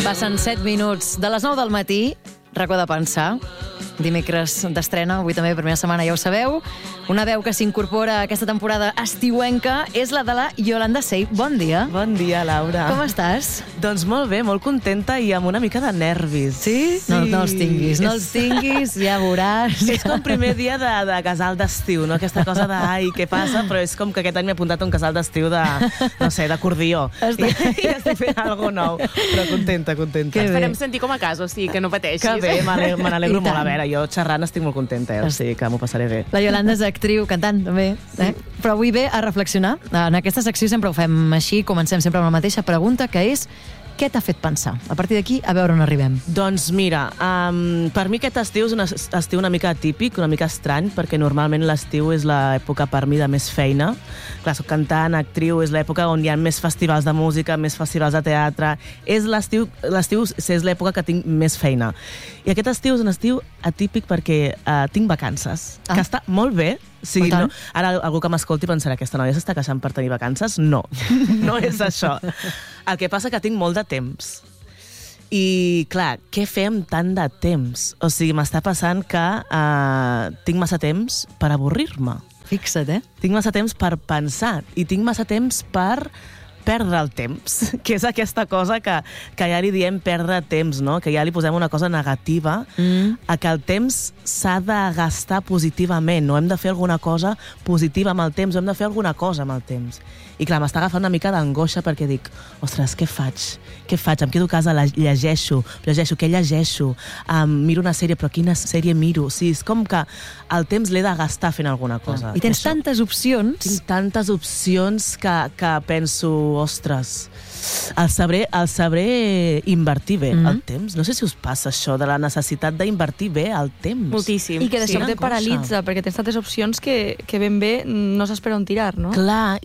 Passen 7 minuts de les 9 del matí, racó de pensar. Dimecres d'estrena, avui també, primera setmana, ja ho sabeu. Una veu que s'incorpora a aquesta temporada estiuenca és la de la Yolanda Sey. Bon dia. Bon dia, Laura. Com estàs? Doncs molt bé, molt contenta i amb una mica de nervis. Sí? No els tinguis, no els tinguis, ja veuràs. És com primer dia de casal d'estiu, no? Aquesta cosa de, ai, què passa? Però és com que aquest any m'he apuntat a un casal d'estiu de, no sé, d'acordió. I estic fent alguna cosa nou. Però contenta. Que farem sentir com a casa, o sigui, que no pateixis. Que bé, me n'alegro molt. A veure, jo xerrant estic molt contenta, o sigui que m'ho passaré bé. La Yolanda és actriu, cantant, també. Però avui ve a reflexionar. En aquesta secció sempre ho fem així, comencem sempre amb la mateixa pregunta, que és: què t'ha fet pensar? A partir d'aquí, a veure on arribem. Doncs mira, per mi aquest estiu és un estiu una mica atípic, una mica estrany, perquè normalment l'estiu és l'època per mi de més feina. Clar, soc cantant, actriu, és l'època on hi ha més festivals de música, més festivals de teatre. És l'estiu és l'època que tinc més feina. I aquest estiu és un estiu atípic perquè tinc vacances, que està molt bé. Sí, no, ara algú que m'escolti pensarà: aquesta noia s'està queixant per tenir vacances? No, no és això. El que passa que tinc molt de temps. I, clar, què fer amb tant de temps? O sigui, m'està passant que tinc massa temps per avorrir-me. Fixa't, Tinc massa temps per pensar i tinc massa temps per perdre el temps, que és aquesta cosa que ja li diem perdre temps, no? Que ja li posem una cosa negativa, a que el temps s'ha de gastar positivament, no? Hem de fer alguna cosa positiva amb el temps, hem de fer alguna cosa amb el temps. I clar, m'està agafant una mica d'angoixa perquè dic: ostres, què faig? Què faig? Em quedo a casa, llegeixo, què llegeixo? Miro una sèrie, però quina sèrie miro? Sí, és com que el temps l'he de gastar fent alguna cosa. I tens tantes opcions. Tinc tantes opcions que penso: ostres, el sabré invertir bé el temps. No sé si us passa això de la necessitat d'invertir bé el temps. Moltíssim. I que de sobte paralitza, perquè tens tantes opcions que ben bé no saps per on tirar, no? Clar,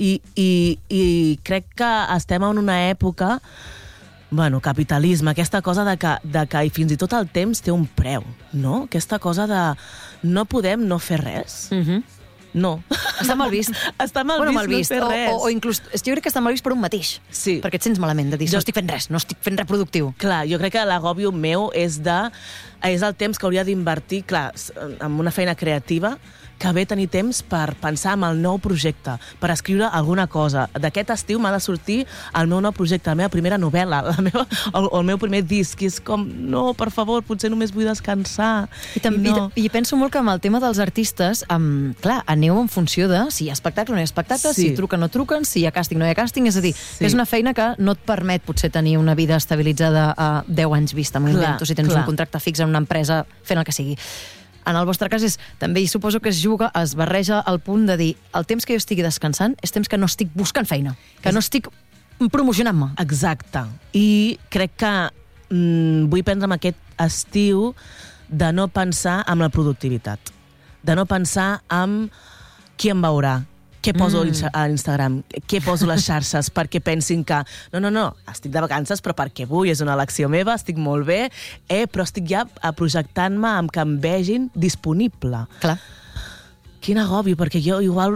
i crec que estem en una època, capitalisme, aquesta cosa de que fins i tot el temps té un preu, no? Aquesta cosa de no podem no fer res. No. Està mal vist. Està mal vist no fer res. O inclús, jo crec que està mal vist per un mateix. Sí. Perquè et sents malament de dir: no estic fent res, no estic fent res productiu. Clar, jo crec que l'agòbio meu és el temps que hauria d'invertir, clar, en una feina creativa, que bé tenir temps per pensar en el nou projecte, per escriure alguna cosa. D'aquest estiu m'ha de sortir el meu nou projecte, la meva primera novel·la, el meu primer disc, i és com: no, per favor, potser només vull descansar. I penso molt que amb el tema dels artistes, clar, aneu en funció de si hi ha espectacle o no hi ha espectacle, si truquen o no truquen, si hi ha càsting o no hi ha càsting, és a dir, és una feina que no et permet potser tenir una vida estabilitzada a 10 anys vista, m'ho invento, si tens un contracte fix en una empresa fent el que sigui. En el vostre cas també hi suposo que es barreja el punt de dir: el temps que jo estigui descansant és temps que no estic buscant feina, que no estic promocionant-me. Exacte. I crec que vull prendre amb aquest estiu de no pensar en la productivitat, de no pensar en qui em veurà, què poso a Instagram, què poso a les xarxes, perquè pensin que no, estic de vacances, però perquè vull, és una elecció meva, estic molt bé, però estic ja projectant-me amb que em vegin disponible. Clar. Quin agobi, perquè jo igual...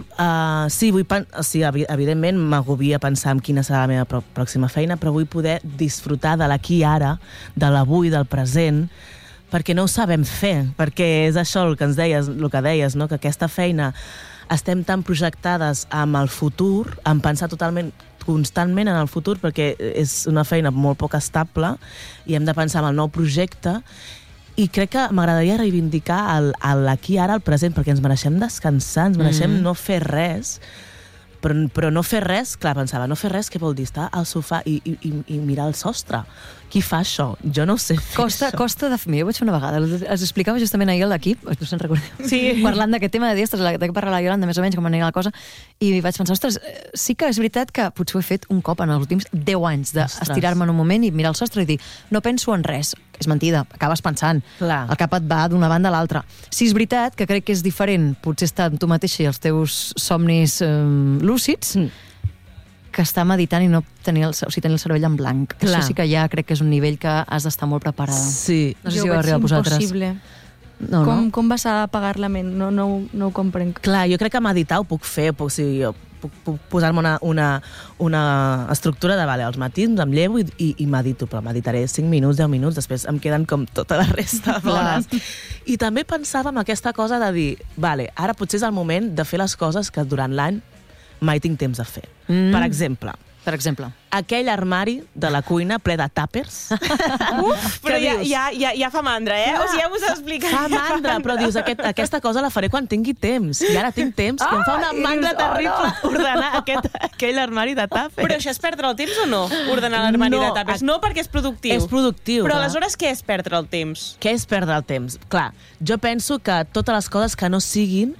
evidentment m'agobia pensar en quina serà la meva pròxima feina, però vull poder disfrutar de l'aquí i ara, de l'avui, del present, perquè no ho sabem fer, perquè és això el que deies, no? Que aquesta feina estem tan projectades amb el futur, en pensar constantment en el futur, perquè és una feina molt poc estable i hem de pensar en el nou projecte, i crec que m'agradaria reivindicar l'aquí ara, el present, perquè ens mereixem descansar, ens mereixem no fer res, però no fer res, clar, pensava, no fer res, què vol dir? Estar al sofà i mirar el sostre. Qui fa això? Jo no ho sé fer això. Costa de fer. Jo ho vaig fer una vegada. Es explicava justament ahir a l'equip, no se'n recordeu? Sí. Parlant d'aquest tema de dir: ostres, de què parla la Yolanda, més o menys, com anirà la cosa, i vaig pensar: ostres, sí que és veritat que potser ho he fet un cop en els últims 10 anys, d'estirar-me en un moment i mirar el sostre i dir: no penso en res. És mentida, acabes pensant. Clar. El cap et va d'una banda a l'altra. Sí, és veritat que crec que és diferent potser estar amb tu mateixa i els teus somnis lúcids, que estar meditant i no tenir el cervell en blanc. Clar. Això sí que ja crec que és un nivell que has d'estar molt preparada. Sí. No sé si ho arriba a vosaltres. Impossible. Com vas a apagar la ment? No ho comprenc. Clar, jo crec que meditar ho puc fer, puc posar-me una estructura de, vale, als matins em llevo i medito, però meditaré 5 minuts, 10 minuts, després em queden com tota la resta d'hores. I també pensava en aquesta cosa de dir, vale, ara potser és el moment de fer les coses que durant l'any mai tinc temps de fer. Per exemple, aquell armari de la cuina ple de tàpers. Però ja fa mandra, eh? O sigui, ja us ho explicat. Fa mandra, però dius, aquesta cosa la faré quan tingui temps. I ara tinc temps, que em fa una mandra terrible ordenar aquell armari de tàpers. Però això és perdre el temps o no? Ordenar l'armari de tàpers. No, perquè és productiu. És productiu. Però aleshores què és perdre el temps? Què és perdre el temps? Clar, jo penso que totes les coses que no siguin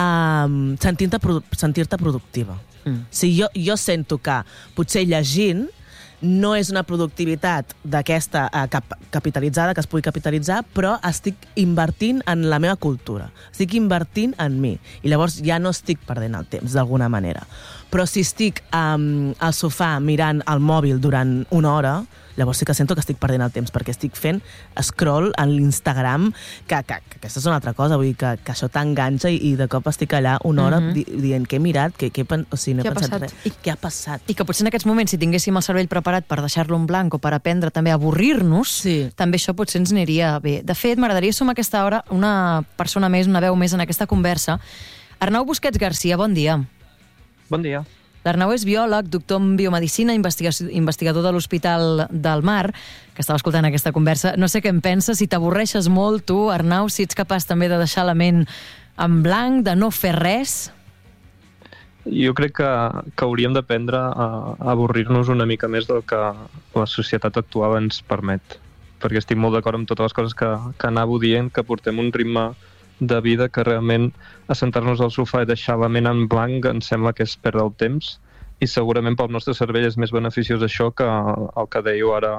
sentir-te productiva. Si jo sento que potser llegint no és una productivitat d'aquesta capitalitzada, que es pugui capitalitzar, però estic invertint en la meva cultura, estic invertint en mi, i llavors ja no estic perdent el temps, d'alguna manera. Però si estic al sofà mirant el mòbil durant una hora, llavors sí que sento que estic perdent el temps, perquè estic fent scroll en l'Instagram, que aquesta és una altra cosa, vull dir que això t'enganxa i de cop estic allà una hora dient què he mirat, o sigui, no he pensat res. I què ha passat? I que potser en aquests moments, si tinguéssim el cervell preparat per deixar-lo en blanc o per aprendre també a avorrir-nos, també això potser ens aniria bé. De fet, m'agradaria sumar a aquesta hora una persona més, una veu més en aquesta conversa. Arnau Busquets Garcia, bon dia. Bon dia. L'Arnau és biòleg, doctor en biomedicina, investigador de l'Hospital del Mar, que estava escoltant aquesta conversa. No sé què en penses, si t'avorreixes molt tu, Arnau, si ets capaç també de deixar la ment en blanc, de no fer res. Jo crec que hauríem d'aprendre a avorrir-nos una mica més del que la societat actual ens permet. Perquè estic molt d'acord amb totes les coses que anàveu dient, que portem un ritme de vida que realment assentar-nos al sofà i deixar la ment en blanc ens sembla que és perdre el temps, i segurament pel nostre cervell és més beneficiós això que el que dèieu ara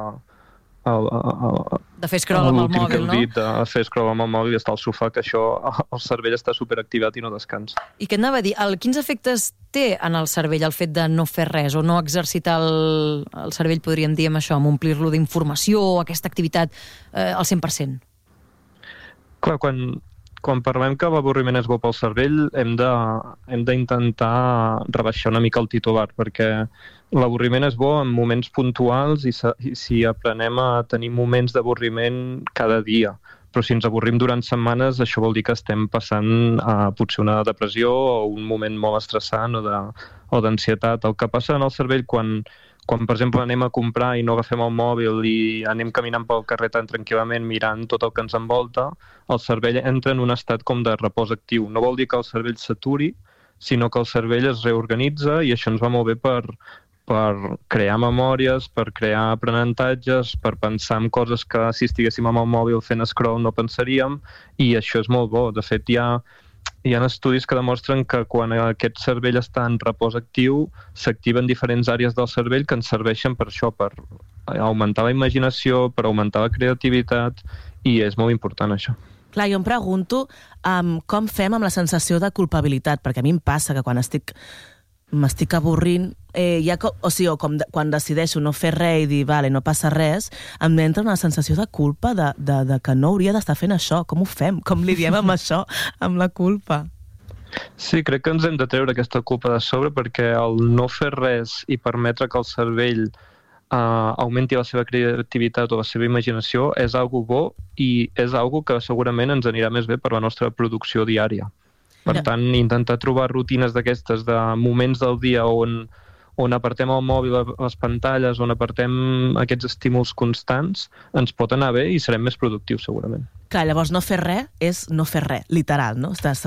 de fer scroll amb el mòbil, no? De fer scroll amb el mòbil i estar al sofà, que això el cervell està superactivat i no descansa. I què anava a dir? Quins efectes té en el cervell el fet de no fer res o no exercitar el cervell, podríem dir, amb això, amb omplir-lo d'informació o aquesta activitat al 100%? Clar, quan parlem que l'avorriment és bo pel cervell, hem d'intentar rebaixar una mica el titular, perquè l'avorriment és bo en moments puntuals i si aprenem a tenir moments d'avorriment cada dia. Però si ens avorrim durant setmanes, això vol dir que estem passant potser una depressió o un moment molt estressant o d'ansietat. El que passa en el cervell quan per exemple, anem a comprar i no agafem el mòbil i anem caminant pel carrer tan tranquil·lament mirant tot el que ens envolta, el cervell entra en un estat com de repòs actiu. No vol dir que el cervell s'aturi, sinó que el cervell es reorganitza, i això ens va molt bé per crear memòries, per crear aprenentatges, per pensar en coses que si estiguéssim amb el mòbil fent scroll no pensaríem, i això és molt bo. De fet, hi ha estudis que demostren que quan aquest cervell està en repòs actiu s'activen diferents àrees del cervell que ens serveixen per això, per augmentar la imaginació, per augmentar la creativitat, i és molt important això. Clar, jo em pregunto com fem amb la sensació de culpabilitat, perquè a mi em passa que quan m'estic avorrint, quan decideixo no fer res i dir, vale, no passa res, em entra una sensació de culpa de que no hauria d'estar fent això. Com ho fem? Com lidiem amb això, amb la culpa? Sí, crec que ens hem de treure aquesta culpa de sobre, perquè el no fer res i permetre que el cervell augmenti la seva creativitat o la seva imaginació és algo bo, i és algo que segurament ens anirà més bé per la nostra producció diària. Per tant, intentar trobar rutines d'aquestes, de moments del dia on apartem el mòbil, les pantalles, on apartem aquests estímuls constants, ens pot anar bé i serem més productius, segurament. Clar, llavors no fer res és no fer res, literal, no? Estàs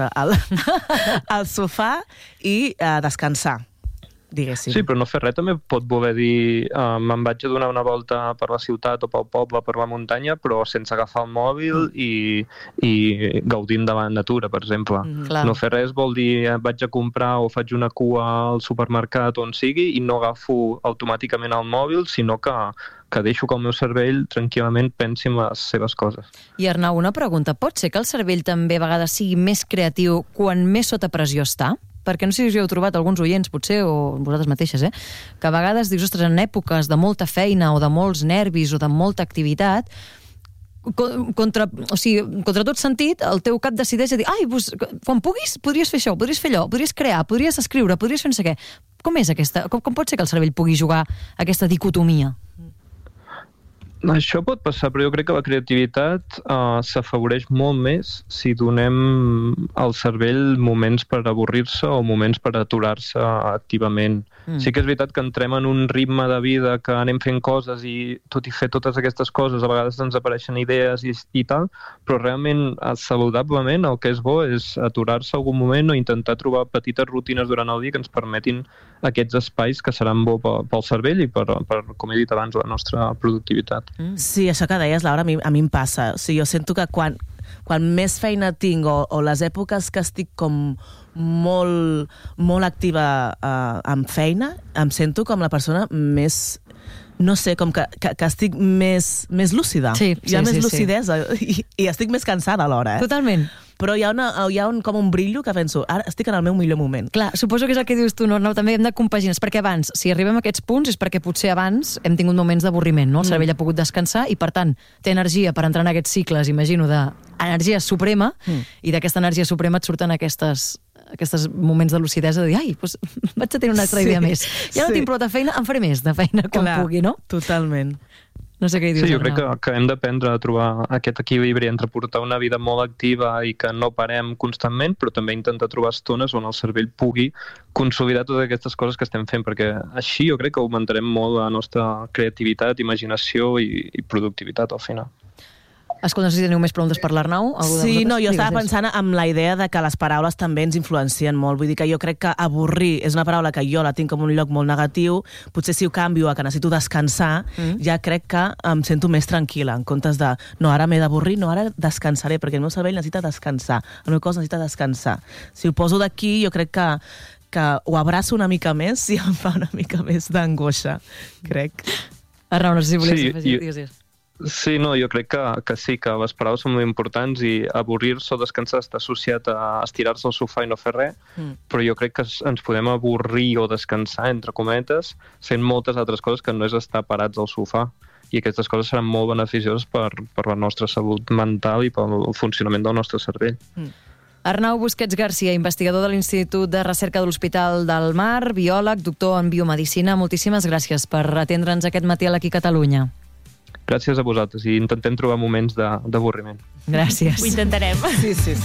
al sofà i descansar, diguéssim. Sí, però no fer res també pot voler dir me'n vaig a donar una volta per la ciutat o pel poble, per la muntanya, però sense agafar el mòbil i gaudint de la natura, per exemple. No fer res vol dir vaig a comprar o faig una cua al supermercat on sigui i no agafo automàticament el mòbil, sinó que deixo que el meu cervell tranquil·lament pensi en les seves coses. I Arnau, una pregunta. Pot ser que el cervell també a vegades sigui més creatiu quan més sota pressió està? Perquè no sé si us heu trobat alguns oients, potser, o vosaltres mateixes, que a vegades dius, ostres, en èpoques de molta feina o de molts nervis o de molta activitat, contra tot sentit, el teu cap decideix dir, quan puguis, podries fer això, podries fer allò, podries crear, podries escriure, podries fer no sé què. Com és aquesta? Com pot ser que el cervell pugui jugar aquesta dicotomia? Això pot passar, però jo crec que la creativitat s'afavoreix molt més si donem al cervell moments per avorrir-se o moments per aturar-se activament. Sí que és veritat que entrem en un ritme de vida que anem fent coses i tot i fer totes aquestes coses a vegades ens apareixen idees i tal, però realment saludablement el que és bo és aturar-se algun moment o intentar trobar petites rutines durant el dia que ens permetin aquests espais que seran bo pel cervell i per, com he dit abans, la nostra productivitat. Sí, això que deies, Laura, a mi em passa. O sigui, jo sento que quan més feina tinc o les èpoques que estic com molt activa amb feina, em sento com la persona més... No sé, com que estic més lúcida. Sí, hi ha més lucidesa i estic més cansada alhora. Totalment. Però hi ha com un brillo que penso, ara estic en el meu millor moment. Clar, suposo que és el que dius tu, no? També hem de compaginar, perquè abans, si arribem a aquests punts, és perquè potser abans hem tingut moments d'avorriment, no? El cervell ha pogut descansar i, per tant, té energia per entrar en aquests cicles, imagino, d'energia suprema, i d'aquesta energia suprema et surten aquests moments de lucidesa de dir, vaig a tenir una altra idea més. Ja no tinc prou de feina, en faré més de feina quan pugui, no? Totalment. No sé què hi dius, sí, jo crec que hem d'aprendre a trobar aquest equilibri entre portar una vida molt activa i que no parem constantment, però també intentar trobar estones on el cervell pugui consolidar totes aquestes coses que estem fent, perquè així jo crec que augmentarem molt la nostra creativitat, imaginació i productivitat al final. Escolta, no sé si teniu més preguntes per l'Arnau. Sí, no, jo estava pensant en la idea de que les paraules també ens influencien molt. Vull dir que jo crec que avorrir és una paraula que jo la tinc com un lloc molt negatiu. Potser si ho canvio a que necessito descansar, ja crec que em sento més tranquil·la, en comptes de, no, ara m'he d'avorrir, no, ara descansaré, perquè el meu cervell necessita descansar, el meu cos necessita descansar. Si ho poso d'aquí, jo crec que ho abraço una mica més i em fa una mica més d'angoixa, crec. Arnau, no sé si volies afegir. Sí, no, jo crec que sí, que les paraules són molt importants i avorrir-se o descansar està associat a estirar-se al sofà i no fer res, però jo crec que ens podem avorrir o descansar, entre cometes, fent moltes altres coses que no és estar parats al sofà. I aquestes coses seran molt beneficioses per la nostra salut mental i pel funcionament del nostre cervell. Arnau Busquets Garcia, investigador de l'Institut de Recerca de l'Hospital del Mar, biòleg, doctor en biomedicina. Moltíssimes gràcies per atendre'ns aquest matí a l'Aquí Catalunya. Gràcies a vosaltres i intentem trobar moments d'avorriment. Gràcies. Ho intentarem. Sí.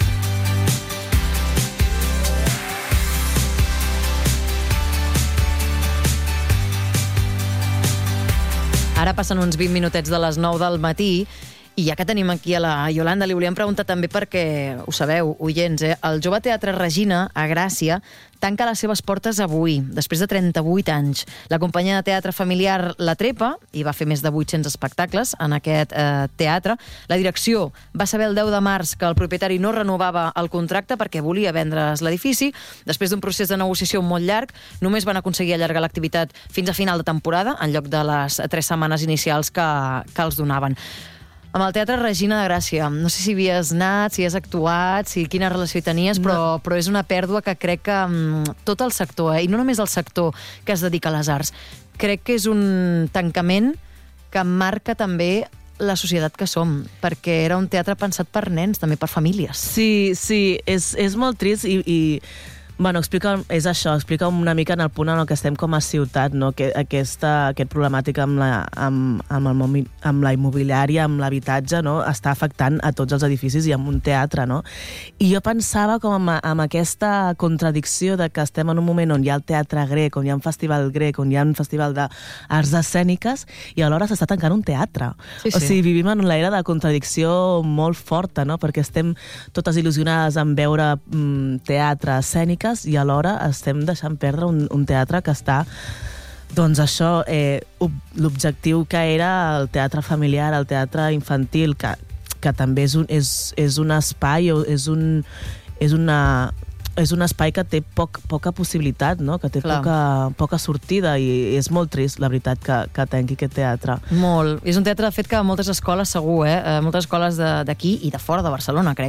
Ara passen uns 20 minutets de les 9 del matí i ja que tenim aquí a la Iolanda, li volíem preguntar també perquè, ho sabeu, oients, el Jove Teatre Regina, a Gràcia, tanca les seves portes avui, després de 38 anys. La companyia de teatre familiar La Trepa, i va fer més de 800 espectacles en aquest teatre. La direcció va saber el 10 de març que el propietari no renovava el contracte perquè volia vendre's l'edifici. Després d'un procés de negociació molt llarg, només van aconseguir allargar l'activitat fins a final de temporada, en lloc de les 3 setmanes inicials que els donaven. Amb el Teatre Regina de Gràcia, no sé si havies anat, si has actuat, quina relació hi tenies, però és una pèrdua que crec que tot el sector, i no només el sector que es dedica a les arts, crec que és un tancament que marca també la societat que som, perquè era un teatre pensat per nens, també per famílies. Sí, és molt trist i bueno, explica una mica en el punt en el que estem com a ciutat, no? Aquest problemàtica amb la immobiliària, amb l'habitatge, no? Està afectant a tots els edificis i amb un teatre, no? I jo pensava com amb aquesta contradicció de que estem en un moment on hi ha el teatre grec, on hi ha un festival grec, on hi ha un festival d'arts escèniques, i alhora s'està tancant un teatre. Sí. O sigui, vivim en l'era de contradicció molt forta, no? Perquè estem totes il·lusionades en veure teatre escènic, i alhora estem deixant perdre un teatre que està, doncs això, l'objectiu que era el teatre familiar, el teatre infantil, que també és un espai, és un espai que té poca possibilitat, no? Que té poca sortida, i és molt trist, la veritat, que tanqui aquest teatre. Molt. És un teatre, de fet, que a moltes escoles, segur, moltes escoles d'aquí i de fora de Barcelona, crec,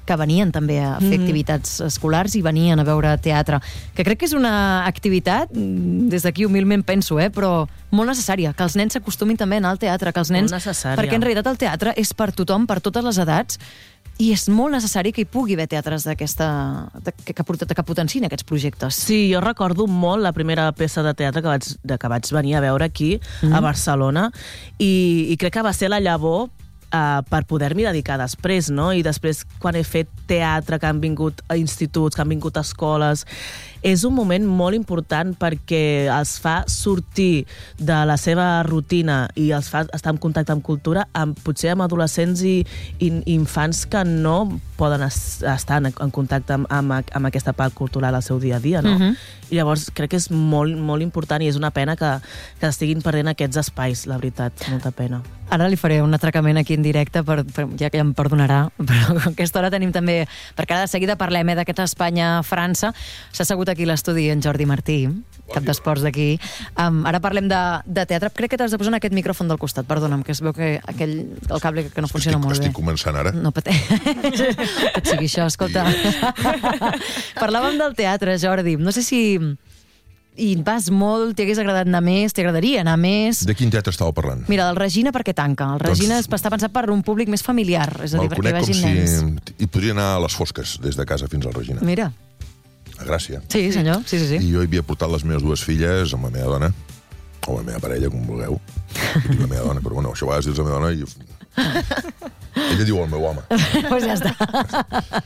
que venien també a fer activitats escolars i venien a veure teatre, que crec que és una activitat, des d'aquí humilment penso, però molt necessària, que els nens s'acostumin també a anar al teatre, que els nens... Perquè en realitat el teatre és per tothom, per totes les edats, i és molt necessari que hi pugui haver teatres que potenciïn aquests projectes. Sí, jo recordo molt la primera peça de teatre que vaig venir a veure aquí, a Barcelona, i crec que va ser la llavor per poder-m'hi dedicar després, no? I després, quan he fet teatre, que han vingut a instituts, que han vingut a escoles, és un moment molt important perquè els fa sortir de la seva rutina i els fa estar en contacte amb cultura, potser amb adolescents i infants que no poden estar en contacte amb aquesta part cultural al seu dia a dia, no? I llavors crec que és molt, molt important i és una pena que estiguin perdent aquests espais, la veritat, molta pena. Ara li faré un atracament aquí en directe, ja que ja em perdonarà, però a aquesta hora tenim també, perquè ara de seguida parlem d'aquest Espanya-França, s'ha assegut aquí a l'estudi en Jordi Martí, cap d'esports d'aquí. Ara parlem de teatre. Crec que t'has de posar en aquest micròfon del costat, perdona'm, que es veu que el cable que no funciona molt bé. Estic començant ara. No pateix. Et sigui això, escolta. Parlàvem del teatre, Jordi. No sé si hi vas molt, t'hagués agradat anar més, t'agradaria anar més... De quin teatre estàveu parlant? Mira, del Regina perquè tanca. El Regina està pensat per un públic més familiar, és a dir, perquè vagin nens. Me'l conec com si hi podria anar a les fosques, des de casa fins al Regina. Mira. A Gràcia. Sí, senyor, sí. I jo hi havia portat les meves dues filles amb la meva dona, o la meva parella, com vulgueu. I la meva dona, però bueno, això a vegades dius la meva dona i... Ella diu el meu home. Pues ja està.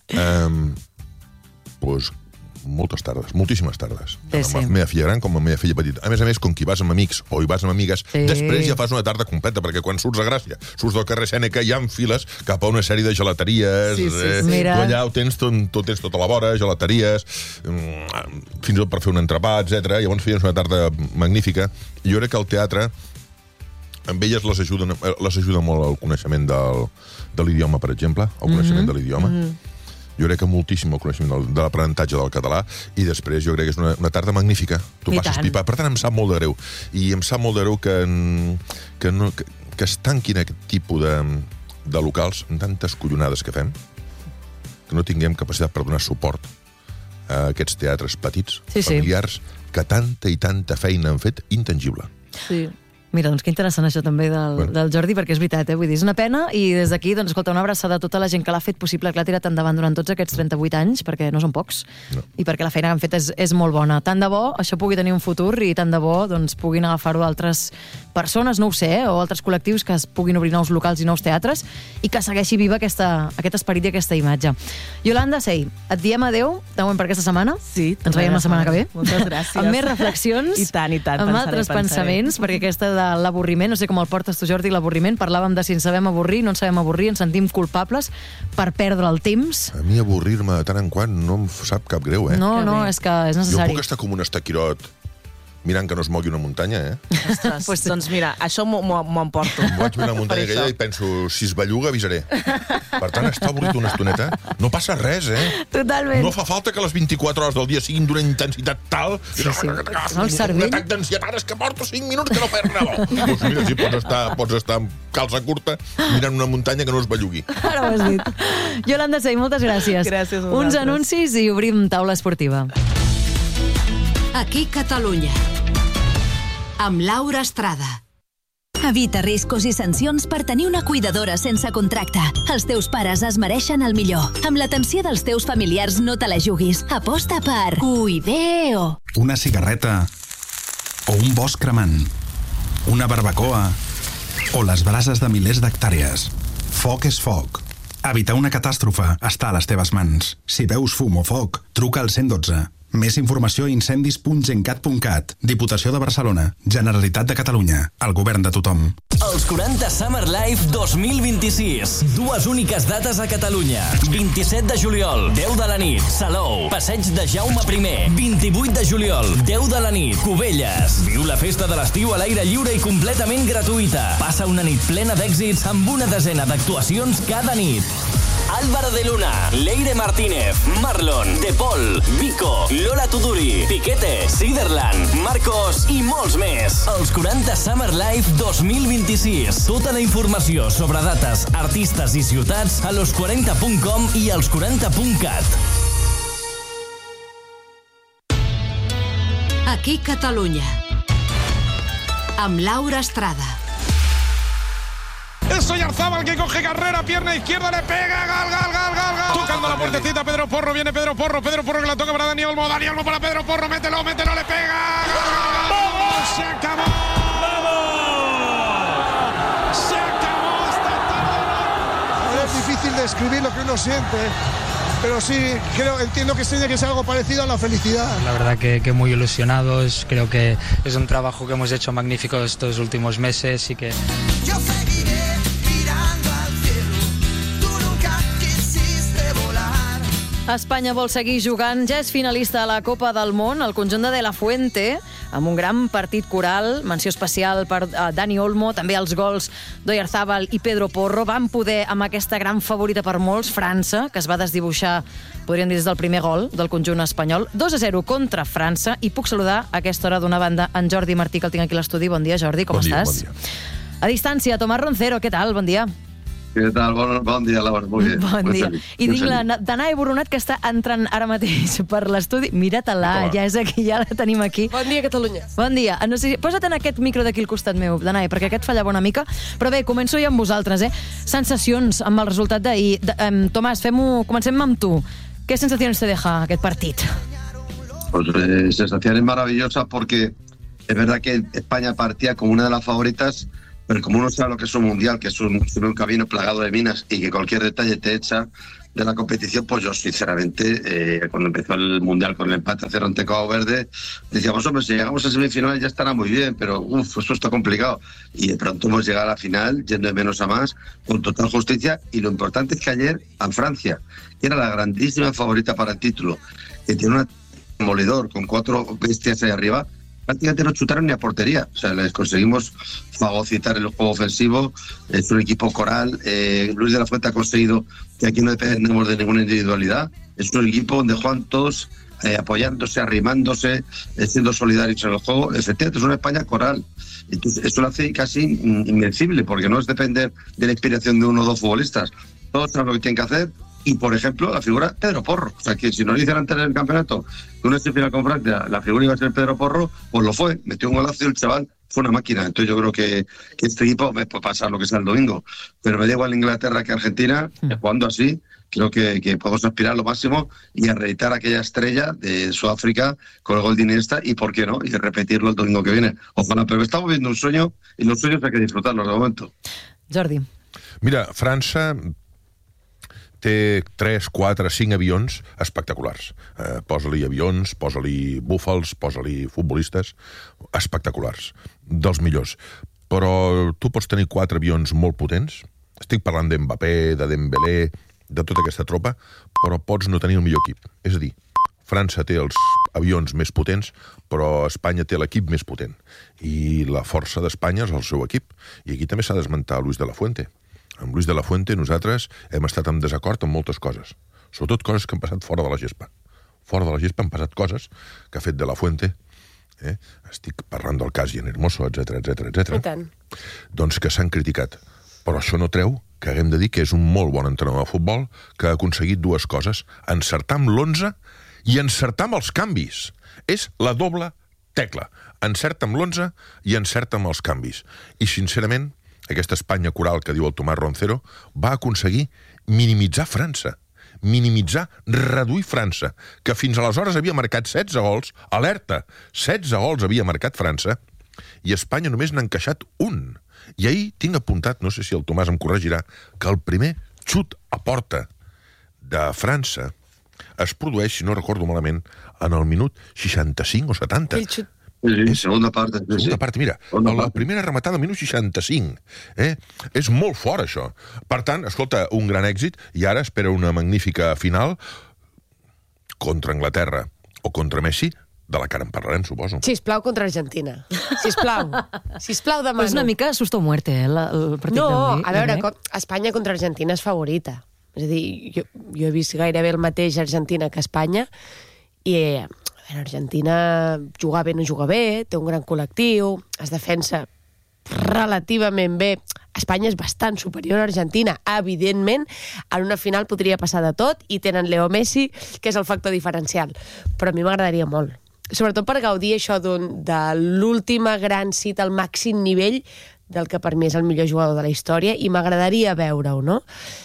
Pues moltes tardes, moltíssimes tardes. Sí. Amb la meva filla gran com amb la meva filla petita. A més, com que hi vas amb amics o hi vas amb amigues, després ja fas una tarda completa, perquè quan surts a Gràcia, surts del carrer Sèneca, hi ha files cap a una sèrie de gelateries. Mira. Tu allà ho tens tota la vora, gelateries, fins i tot per fer un entrepà, etc. Llavors feies una tarda magnífica. I jo crec que el teatre amb elles les ajuda molt el coneixement de l'idioma, per exemple, el coneixement de l'idioma. Jo crec que moltíssim el coneixement de l'aprenentatge del català, i després jo crec que és una tarda magnífica. Tu passes pipa. Per tant, em sap molt de greu. I em sap molt de greu que es tanquin aquest tipus de locals amb tantes collonades que fem, que no tinguem capacitat per donar suport a aquests teatres petits, familiars, que tanta i tanta feina han fet intangible. Sí. Mira, doncs que interessant això també del Jordi, perquè és veritat, vull dir, és una pena, i des d'aquí, doncs, escolta, una abraçada a tota la gent que l'ha fet possible, que l'ha tirat endavant durant tots aquests 38 anys, perquè no són pocs, i perquè la feina que han fet és molt bona. Tant de bo això pugui tenir un futur, i tant de bo doncs, puguin agafar-ho altres persones, no ho sé, o altres col·lectius que es puguin obrir nous locals i nous teatres, i que segueixi viva aquest esperit i aquesta imatge. Yolanda Sey, et diem adeu, de moment per aquesta setmana. Sí. Ens veiem la setmana que ve. Moltes gràcies. Amb més reflexions, i tant, amb altres pensaments, perquè aquesta de l'avorriment, no sé com el portes tu, Jordi, l'avorriment, parlàvem de si ens sabem avorrir, no ens sabem avorrir, ens sentim culpables per perdre el temps. A mi avorrir-me de tant en quant no em sap cap greu, No, és que és necessari. Jo puc estar com un estaquirot mirant que no es mogui una muntanya, Ostres, pues, doncs mira, això m'ho emporto. Em vaig mirar la muntanya aquella i penso, si es belluga avisaré. Per tant, està avorrit una estoneta. No passa res, Totalment. No fa falta que les 24 hores del dia siguin d'una intensitat tal... Sí. El cervell... Un atac d'ansietat, és que porto 5 minuts que no faig res. Doncs mira, si pots estar amb calça curta mirant una muntanya que no es bellugui. Ara ho has dit. Yolanda Sey, moltes gràcies. Gràcies a vosaltres. Uns anuncis i obrim taula esportiva. Aquí Catalunya, amb Laura Estrada. Evita riscos i sancions per tenir una cuidadora sense contracte. Els teus pares es mereixen el millor. Amb l'atenció dels teus familiars no te la juguis. Aposta per Cuideo. Una cigarreta o un bosc cremant, una barbacoa o les brases de milers d'hectàrees. Foc és foc. Evitar una catàstrofe està a les teves mans. Si veus fum o foc, truca al 112. Més informació a incendis.gencat.cat. Diputació de Barcelona. Generalitat de Catalunya. El govern de tothom. Els 40 Summer Live 2026. Dues úniques dates a Catalunya. 27 de juliol, 10 de la nit, Salou. Passeig de Jaume I. 28 de juliol, 10 de la nit, Cubelles. Viu la festa de l'estiu a l'aire lliure i completament gratuïta. Passa una nit plena d'èxits amb una desena d'actuacions cada nit. Álvaro de Luna, Leire Martínez, Marlon, De Paul, Vico, Lola Tuduri, Piquete, Siderland, Marcos i molts més. Els 40 Summer Live 2026. Tota la informació sobre dates, artistes i ciutats a los40.com i als40.cat. Aquí Catalunya. Amb Laura Estrada. Es Oyarzábal que coge carrera, pierna izquierda, le pega, gal. Tocando la puertecita, Pedro Porro, viene Pedro Porro que la toca para Dani Olmo para Pedro Porro, mételo, le pega, gal, se acabó. ¡Vamos! Se acabó esta tarde. Es difícil describir lo que uno siente, pero sí, entiendo que tiene que ser algo parecido a la felicidad. La verdad que muy ilusionados, creo que es un trabajo que hemos hecho magnífico estos últimos meses y que... Yo seguiré mirando al cielo, tú nunca quisiste volar. Espanya vol seguir jugant, ja és finalista a la Copa del Món, el conjunt de la Fuente, amb un gran partit coral, menció especial per Dani Olmo, també els gols d'Oyarzabal i Pedro Porro. Van poder, amb aquesta gran favorita per molts, França, que es va desdibuixar, podríem dir, des del primer gol del conjunt espanyol, 2-0 contra França, i puc saludar a aquesta hora d'una banda en Jordi Martí, que el tinc aquí a l'estudi. Bon dia, Jordi, com estàs? Bon dia. A distància, Tomàs Roncero, què tal? Bon dia. Què tal? Bon dia, Laura. Molt bé. Bon dia. I tinc la Danae Boronat, que està entrant ara mateix per l'estudi. Mira-te-la, ja és aquí, ja la tenim aquí. Bon dia, Catalunya. Bon dia. No sé, posa't en aquest micro d'aquí al costat meu, Danae, perquè aquest fallava una mica. Però bé, començo ja amb vosaltres, Sensacions amb el resultat d'ahir. Tomàs, comencem amb tu. ¿Qué sensaciones te deja aquest partit? Pues sensaciones maravillosas, porque es verdad que España partía como una de las favoritas, pero como uno sabe lo que es un mundial, que es un camino plagado de minas y que cualquier detalle te echa de la competición, pues yo sinceramente, cuando empezó el mundial con el empate a 0 ante Cabo Verde, decíamos, hombre, si llegamos a semifinales ya estará muy bien, pero esto está complicado. Y de pronto hemos llegado a la final, yendo de menos a más, con total justicia. Y lo importante es que ayer a Francia, que era la grandísima favorita para el título, que tiene un demoledor con 4 bestias ahí arriba, prácticamente no chutaron ni a portería. O sea, les conseguimos fagocitar el juego ofensivo. Es un equipo coral. Luis de la Fuente ha conseguido que aquí no dependemos de ninguna individualidad. Es un equipo donde juegan todos apoyándose, arrimándose, siendo solidarios en el juego. Efectivamente, es una España coral. Entonces, eso lo hace casi invencible, porque no es depender de la inspiración de uno o dos futbolistas. Todos saben lo que tienen que hacer. Y, por ejemplo, la figura Pedro Porro. O sea, que si no lo hicieran antes del campeonato, que una semifinal con Francia, la figura iba a ser Pedro Porro, pues lo fue. Metió un golazo y el chaval fue una máquina. Entonces yo creo que este equipo puede pasar lo que sea el domingo. Pero me da igual Inglaterra que Argentina, jugando así, creo que podemos aspirar a lo máximo y a reeditar aquella estrella de Sudáfrica con el gol de Iniesta, y por qué no, y repetirlo el domingo que viene. Ojalá, pero estamos viendo un sueño, y los sueños hay que disfrutarlos de momento. Jordi. Mira, França té 3, 4, 5 avions espectaculars. Posa-li avions, posa-li búfals, posa-li futbolistes espectaculars, dels millors. Però tu pots tenir 4 avions molt potents, estic parlant d'Mbappé, de Dembélé, de tota aquesta tropa, però pots no tenir el millor equip. És a dir, França té els avions més potents, però Espanya té l'equip més potent. I la força d'Espanya és el seu equip. I aquí també s'ha d'esmentar Luis de la Fuente. Amb Luis de la Fuente nosaltres hem estat en desacord amb moltes coses, sobretot coses que han passat fora de la gespa. Fora de la gespa han passat coses que ha fet de la Fuente, estic parlant del cas Jan Hermoso, etc. I tant. Doncs que s'han criticat. Però això no treu que haguem de dir que és un molt bon entrenador de futbol que ha aconseguit dues coses: encertar amb l'11 i encertar amb els canvis. És la doble tecla. Encerta amb l'11 i encerta amb els canvis. I, sincerament, aquesta Espanya coral que diu el Tomàs Roncero va aconseguir minimitzar França, reduir França, que fins aleshores havia marcat 16 gols, alerta, 16 gols havia marcat França, i Espanya només n'ha encaixat un. I ahir tinc apuntat, no sé si el Tomàs em corregirà, que el primer xut a porta de França es produeix, si no recordo malament, en el minut 65 o 70. El xut. Sí, segunda part. Segunda part, mira, la primera rematada al minut 65. És molt fort, això. Per tant, escolta, un gran èxit, i ara espera una magnífica final contra Anglaterra o contra Messi, de la que ara en parlarem, suposo. Sisplau, contra Argentina. Sisplau, demano. Però és una mica susto o muerte, el partit d'avui. No, a veure, Espanya contra Argentina és favorita. És a dir, jo he vist gairebé el mateix a Argentina que a Espanya, i Argentina juga bé, no juga bé, té un gran col·lectiu, es defensa relativament bé. Espanya és bastant superior a Argentina. Evidentment, en una final podria passar de tot i tenen Leo Messi, que és el factor diferencial. Però a mi m'agradaria molt. Sobretot per gaudir això de l'última gran cita al màxim nivell del que per mi és el millor jugador de la història, i m'agradaria veure-ho, no?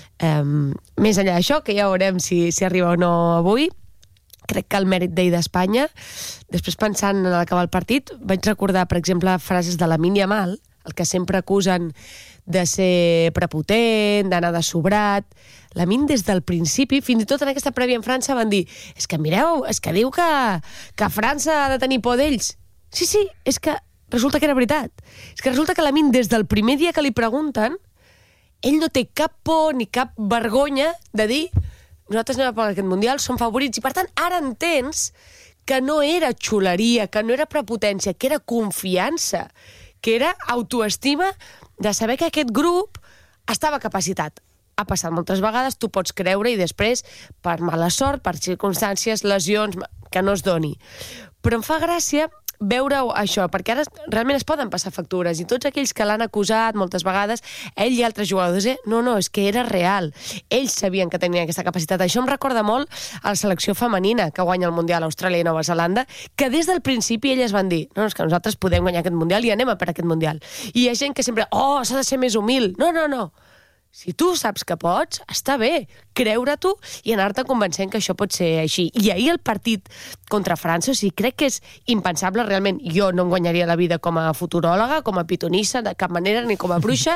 Més enllà d'això, que ja veurem si arriba o no avui, crec que el mèrit d'ell d'Espanya, després pensant en acabar el partit, vaig recordar, per exemple, frases de Lamine Yamal, el que sempre acusen de ser prepotent, d'anar de sobrat. Lamine, des del principi, fins i tot en aquesta prèvia en França, van dir, és que mireu, és que diu que França ha de tenir por d'ells. Sí, és que resulta que era veritat. És que resulta que Lamine, des del primer dia que li pregunten, ell no té cap por ni cap vergonya de dir nosaltres anem a pagar aquest Mundial, som favorits, i per tant ara entens que no era xuleria, que no era prepotència, que era confiança, que era autoestima de saber que aquest grup estava capacitat. Ha passat moltes vegades, tu pots creure, i després, per mala sort, per circumstàncies, lesions, que no es doni. Però em fa gràcia veure això, perquè ara realment es poden passar factures, i tots aquells que l'han acusat moltes vegades, ell i altres jugadors, no, és que era real. Ells sabien que tenien aquesta capacitat. Això em recorda molt a la selecció femenina que guanya el Mundial a Austràlia i Nova Zelanda, que des del principi elles van dir, no, és que nosaltres podem guanyar aquest Mundial i anem a per aquest Mundial. I hi ha gent que sempre, s'ha de ser més humil. No. Si tu saps que pots, està bé, creure-t'ho i anar-te convencent que això pot ser així. I ahir el partit contra França, o sigui, crec que és impensable, realment. Jo no em guanyaria la vida com a futuròloga, com a pitonissa, de cap manera, ni com a bruixa.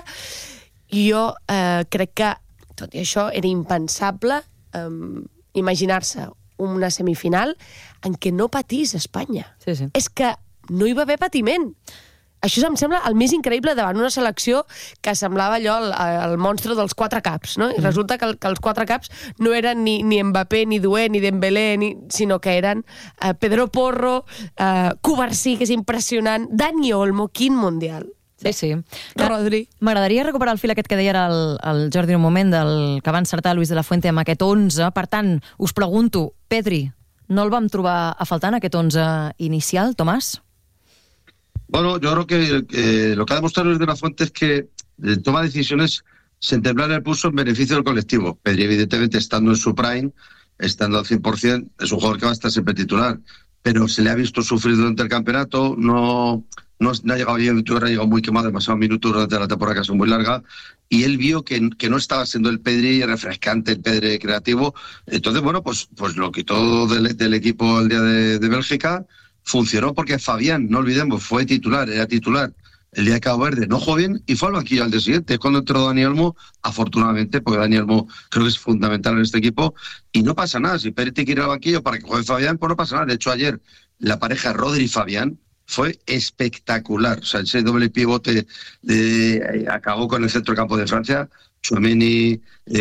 I jo crec que, tot i això, era impensable imaginar-se una semifinal en què no patís Espanya. Sí. És que no hi va haver patiment. Això em sembla el més increïble davant una selecció que semblava allò el monstre dels 4 caps, no? I resulta que els 4 caps no eren ni Mbappé, ni Doué, ni Dembélé, sinó que eren Pedro Porro, Cubarsí, que és impressionant, Dani Olmo, quin Mundial. Sí. Rodri. M'agradaria recuperar el fil aquest que deia ara el Jordi un moment, del que va encertar Luis de la Fuente amb aquest 11. Per tant, us pregunto, Pedri, no el vam trobar a faltar en aquest 11 inicial, Tomàs? Bueno, yo creo que lo que ha demostrado Luis de la Fuente es que toma decisiones sin temblar el pulso en beneficio del colectivo. Pedri, evidentemente, estando en su prime, estando al 100%, es un jugador que va a estar siempre titular, pero se le ha visto sufrir durante el campeonato, no ha llegado bien, ha llegado muy quemado, demasiados minutos durante la temporada, que ha sido muy larga, y él vio que no estaba siendo el Pedri refrescante, el Pedri creativo. Entonces, bueno, pues lo quitó del equipo el día de Bélgica. Funcionó porque Fabián, no olvidemos, era titular el día de Cabo Verde, no jugó bien y fue al banquillo al día siguiente. Es cuando entró Dani Olmo, afortunadamente, porque Dani Olmo creo que es fundamental en este equipo, y no pasa nada. Si Pérez tiene que ir al banquillo para que juegue Fabián, pues no pasa nada. De hecho, ayer la pareja Rodri y Fabián fue espectacular. O sea, ese doble pivote acabó con el centro del campo de Francia. Tchouaméni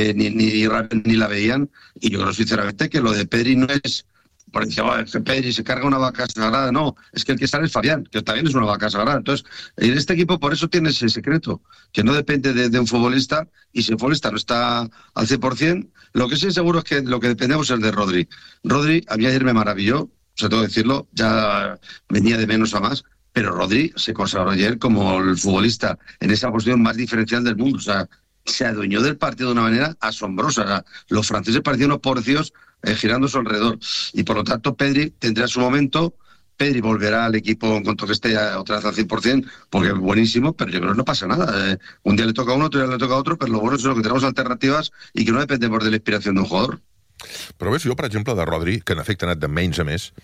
ni la veían, y yo creo sinceramente que lo de Pedri no es... Por decir, Pedri se carga una vaca sagrada. No, es que el que sale es Fabián, que también es una vaca sagrada. Entonces, en este equipo por eso tiene ese secreto, que no depende de un futbolista, y si el futbolista no está al 100%, lo que sí es seguro es que lo que dependemos es de Rodri. Rodri, a mí ayer me maravilló, o sea, tengo que decirlo, ya venía de menos a más, pero Rodri se consagró ayer como el futbolista en esa posición más diferencial del mundo. O sea, se adueñó del partido de una manera asombrosa. O sea, los franceses parecían unos porcios girando a su alrededor. Y por lo tanto, Pedri tendrá su momento. Pedri volverá al equipo en cuanto que esté otra vez al 100%, porque es buenísimo, pero yo creo que no pasa nada. Un día le toca a uno, otro día le toca a otro, pero lo bueno es que tenemos alternativas y que no dependemos de la inspiración de un jugador. Però ves, jo, per exemple, de Rodri, que en efecte ha anat de menys a més,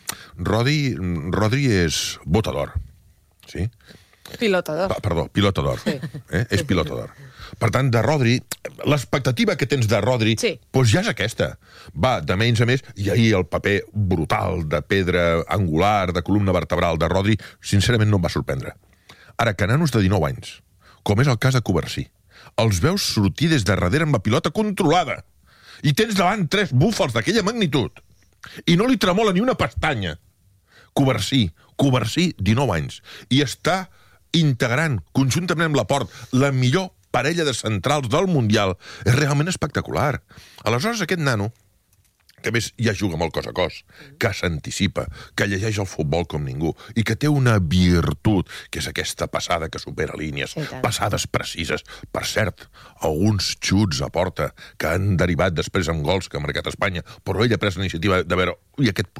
Rodri és bota d'or. Sí? Pilota d'or. Perdó, pilota d'or. Sí. És pilota d'or. Per tant, de Rodri, l'expectativa que tens de Rodri, doncs ja és aquesta. Va de menys a més, i ahir el paper brutal de pedra angular, de columna vertebral de Rodri, sincerament no em va sorprendre. Ara, que nanos de 19 anys, com és el cas de Cubarsí, els veus sortir des de darrere amb la pilota controlada, i tens davant 3 búfals d'aquella magnitud, i no li tremola ni una pestanya. Cubarsí, 19 anys, i està integrant, conjuntament amb Laporte, la millor parella de centrals del Mundial, és realment espectacular. Aleshores, aquest nano, que a més ja juga molt cos a cos, que s'anticipa, que llegeix el futbol com ningú, i que té una virtut, que és aquesta passada que supera línies, passades precises. Per cert, alguns xuts a porta que han derivat després en gols que ha marcat Espanya, però ell ha pres la iniciativa de veure, ui, aquest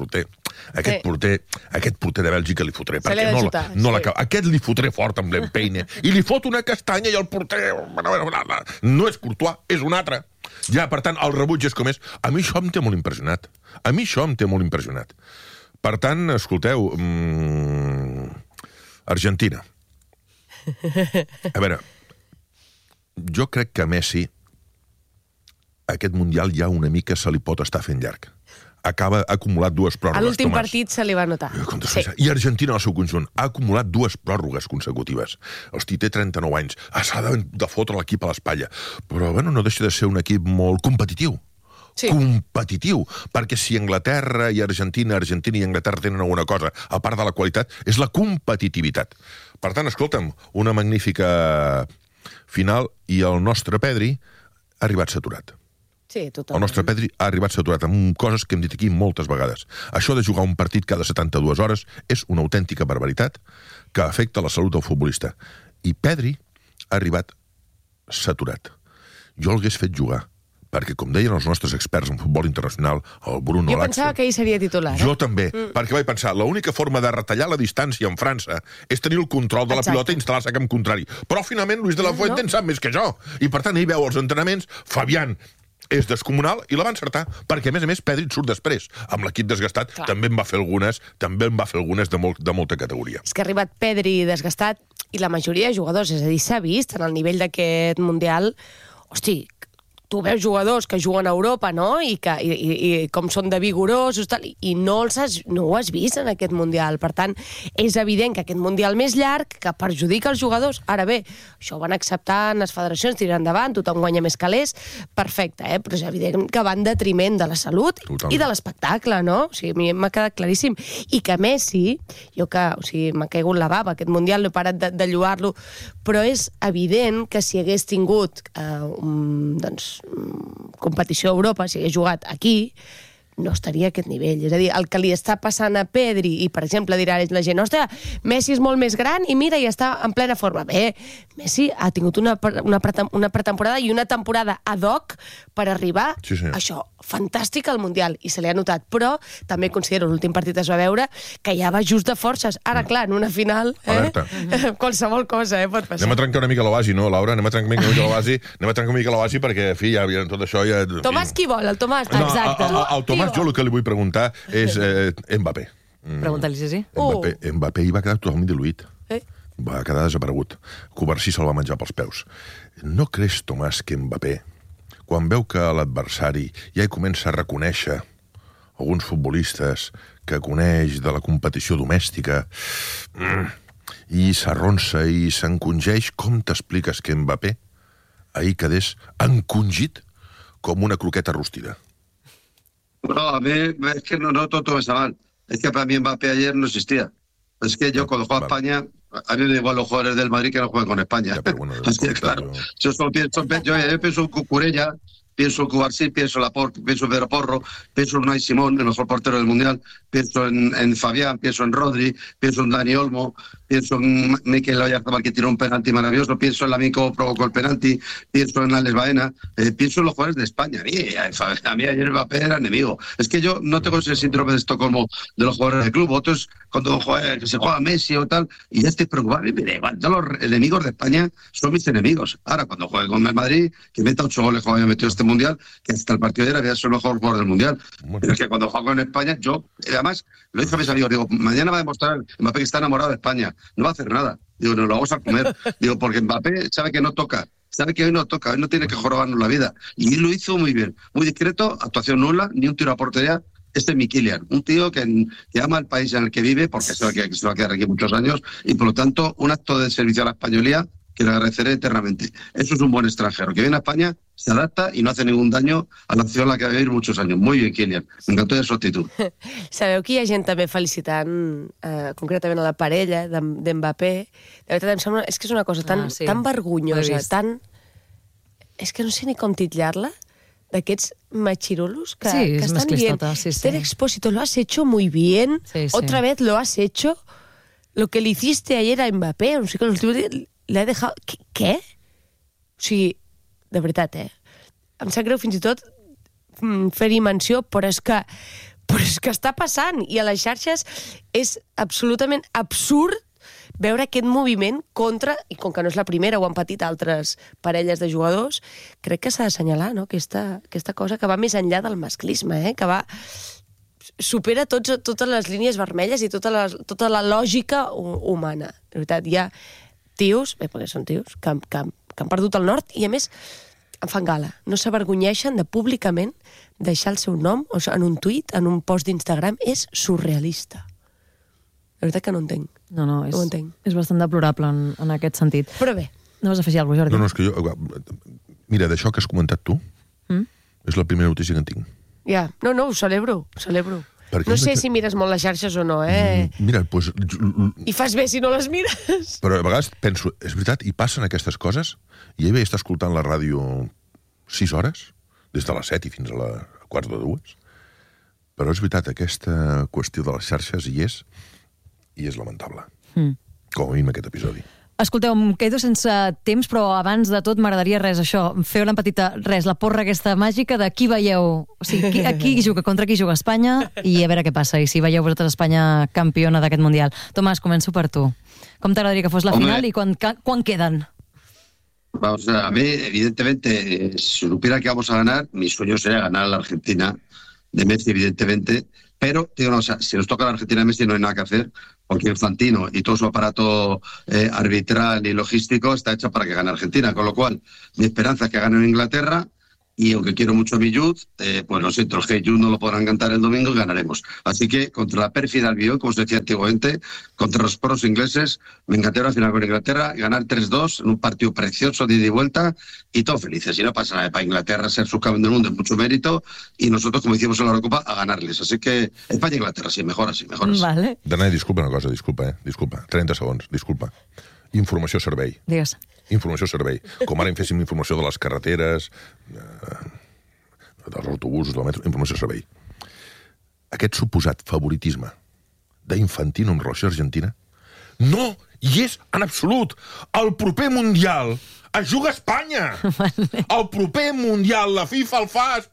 porter de Bèlgica li fotré, perquè no l'acaba. Aquest li fotré fort amb l'empeine, i li fot una castanya i el porter... No és Courtois, és un altre. Ja, per tant, el rebuig és com és. A mi això em té molt impressionat. Per tant, escolteu, Argentina. A veure, jo crec que Messi aquest Mundial ja una mica se li pot estar fent llarg. Ha acumulat 2 pròrrogues. A l'últim partit se li va notar. Sí. I Argentina, al seu conjunt, ha acumulat 2 pròrrogues consecutives. Hosti, té 39 anys. S'ha de fotre l'equip a l'espatlla. Però, bueno, no deixa de ser un equip molt competitiu. Sí. Competitiu, perquè si Anglaterra i Argentina i Anglaterra tenen alguna cosa, a part de la qualitat, és la competitivitat. Per tant, escolta'm, una magnífica final i el nostre Pedri ha arribat saturat. Sí, totalment. El nostre Pedri ha arribat saturat amb coses que hem dit aquí moltes vegades. Això de jugar un partit cada 72 hores és una autèntica barbaritat que afecta la salut del futbolista. I Pedri ha arribat saturat. Jo l'hagués fet jugar, perquè, com deien els nostres experts en futbol internacional, el Bruno Lacen... Jo pensava que ell seria titular. Jo també, perquè vaig pensar, l'única forma de retallar la distància en França és tenir el control de la pilota i instal·lar-se a camp contrari. Però, finalment, Luis de la Fuente en sap més que jo. I, per tant, ell veu els entrenaments, Fabián és descomunal i la va encertar, perquè, a més, Pedri et surt després. Amb l'equip desgastat també en va fer algunes de molta categoria. És que ha arribat Pedri desgastat i la majoria de jugadors, és a dir, s'ha vist en el nivell d'aquest Mundial, hosti, tu veus jugadors que juguen a Europa, no?, i com són de vigorosos, tal, i no ho has vist en aquest Mundial. Per tant, és evident que aquest Mundial més llarg, que perjudica els jugadors. Ara bé, això ho van acceptar en les federacions, tirar endavant, tothom guanya més calés, perfecte, però és evident que va en detriment de la salut i de l'espectacle, no? O sigui, a mi m'ha quedat claríssim. I que Messi, m'ha caigut la bava, aquest Mundial, no he parat de lloar-lo, però és evident que si hagués tingut competició a Europa, si hagués jugat aquí, no estaria a aquest nivell. És a dir, el que li està passant a Pedri, i per exemple dirà la gent, ostres, Messi és molt més gran i mira, ja està en plena forma. Bé, Messi ha tingut una pretemporada i una temporada ad hoc per arribar a això, fantàstic al Mundial, i se li ha notat, però també considero, l'últim partit es va veure que ja va just de forces. Ara, clar, en una final, qualsevol cosa pot passar. Anem a trencar una mica la base, no, Laura? Anem a trencar una mica la base perquè, en fi, ja tot això... Tomàs, qui vol? El Tomàs? Exacte. El Tomàs, jo el que li vull preguntar és Mbappé. Pregunta-li si sí. Mbappé hi va quedar totalment diluït. Va quedar desaparegut. Covarsí se'l va menjar pels peus. No creus, Tomàs, que Mbappé, quan veu que l'adversari ja hi comença a reconèixer alguns futbolistes que coneix de la competició domèstica i s'arronsa i s'encongeix, com t'expliques que Mbappé ahir quedés encongit com una croqueta rostida? No, a mí es que no todo está mal. Es que para mí Mbappé ayer no existía. Es que yo cuando juego a España, a mí me da igual los jugadores del Madrid que no juegan con España. Ya, bueno, así que claro, yo solo pienso en Cucurella, pienso en Cubarsí, pienso en Laporte, pienso en Pedro Porro, pienso en Unai Simón, el mejor portero del Mundial, pienso en Fabián, pienso en Rodri, pienso en Dani Olmo, pienso en Mikel Oyarzabal, que tiró un penalti maravilloso, pienso en Lamine que provocó el penalti, pienso en Alex Baena, pienso en los jugadores de España. A mí ayer Mbappé era enemigo. Es que yo no tengo ese síndrome de Estocolmo de los jugadores del club. Otros, cuando se juega Messi o tal, y ya estoy preocupado. Mira, igual, todos los enemigos de España son mis enemigos. Ahora, cuando juegue con el Madrid, que meta 8 goles como había metido este Mundial, que hasta el partido de ayer había sido el mejor jugador del Mundial. Pero es que cuando juego en España, yo, además, lo dije a mis amigos, digo, mañana va a demostrar Mbappé que está enamorado de España. No va a hacer nada. Digo, nos lo vamos a comer. Digo, porque Mbappé sabe que no toca. Sabe que hoy no toca, hoy no tiene que jorobarnos la vida. Y lo hizo muy bien. Muy discreto, actuación nula, ni un tiro a portería. Este es mi Kylian, un tío que ama el país en el que vive, porque se va a quedar aquí muchos años, y por lo tanto, un acto de servicio a la españolía que le agradeceré eternamente. Eso es un buen extranjero, que viene a España, se adapta y no hace ningún daño a la nació en la que va a vivir muchos años. Muy bien, Kylian. M'encantó de su actitud. Sabeu que hi ha gent també felicitant concretament a la parella d'Mbappé? De veritat, em sembla... És que és una cosa tan vergonyosa, tan és que no sé ni com titllar-la, d'aquests machirulos que és estan dient, Esther Expósito, lo has hecho muy bien, otra vez lo has hecho, lo que le hiciste ayer a Mbappé, no sé què, l'últim dia le ha dejado... Què? O sigui, de veritat, em sap greu fins i tot fer-hi menció, però és que està passant, i a les xarxes és absolutament absurd veure aquest moviment contra, i com que no és la primera, ho han patit altres parelles de jugadors, crec que s'ha d'assenyalar, no? Aquesta cosa que va més enllà del masclisme, que supera totes les línies vermelles i tota la lògica humana. De veritat, hi ha tios, perquè són tios, que han perdut el nord i, a més, en fan gala. No s'avergonyeixen de públicament deixar el seu nom en un tuit, en un post d'Instagram. És surrealista. La veritat que no entenc. No ho entenc. És bastant deplorable en aquest sentit. Però bé. No vas afegir alguna cosa, Jordi? No, és que jo... Mira, d'això que has comentat tu, és la primera notícia que en tinc. Ja, no, ho celebro. No sé si mires molt les xarxes o no, Mira, doncs... I fas bé si no les mires. Però a vegades penso, és veritat, i passen aquestes coses, i ahir vaig estar escoltant la ràdio 6 hores, des de les 7 i fins a les 1:45, però és veritat, aquesta qüestió de les xarxes hi és lamentable. Com a mínim aquest episodi. Escolteu, em quedo sense temps, però abans de tot m'agradaria fer una petita la porra aquesta màgica de qui veieu, o sigui, qui juga, contra qui juga Espanya, i a veure què passa, i si veieu vosaltres Espanya campiona d'aquest Mundial. Tomàs, començo per tu. Com t'agradaria que fos la final i quan queden? Vamos a ver, evidentemente, si supiera que vamos a ganar, mi sueño sería ganar a la Argentina de Messi, evidentemente, pero, digo, no, o sea, si nos toca la Argentina de Messi no hay nada que hacer, porque Infantino y todo su aparato arbitral y logístico está hecho para que gane Argentina, con lo cual mi esperanza es que gane en Inglaterra, y aunque quiero mucho a mi Jude, pues lo siento, el Hey Jude no lo podrán cantar el domingo y ganaremos. Así que contra la pérfida Albion, como se decía antiguamente, contra los poros ingleses, me encantaría la final con Inglaterra, ganar 3-2 en un partido precioso de ida y vuelta, y todos felices. Y no pasa nada, para Inglaterra ser subcampeón del mundo es mucho mérito, y nosotros, como hicimos en la Eurocopa, a ganarles. Así que España-Inglaterra, sí, mejor así. Vale. Dani, disculpa una cosa, disculpa. 30 segons, disculpa. Informació servei. Digues. Informació servei. Com ara féssim informació de les carreteres, dels autobusos, del metro, informació servei. Aquest suposat favoritisme d'Infantino en relació a Argentina no hi és en absolut. El proper Mundial es juga a Espanya. El proper Mundial, la FIFA el fa